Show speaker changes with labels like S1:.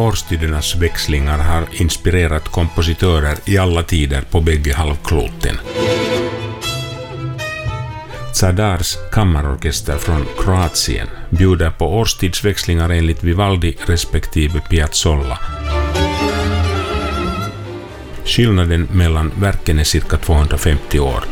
S1: årstidernas växlingar har inspirerat kompositörer i alla tider på bägge halvkloten. Zadars kammarorkester från Kroatien bjuder på årstidsväxlingar enligt Vivaldi respektive Piazzolla. Skillnaden mellan verken är cirka 250 år.